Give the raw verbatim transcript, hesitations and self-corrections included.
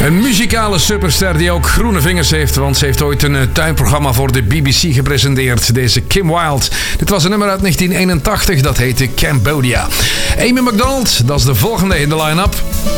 Een muzikale superster die ook groene vingers heeft, want ze heeft ooit een uh, tuinprogramma voor de B B C gepresenteerd. Deze Kim Wilde. Dit was een nummer uit negentien eenentachtig, dat heette Cambodia. Amy Macdonald, dat is de volgende in de line-up.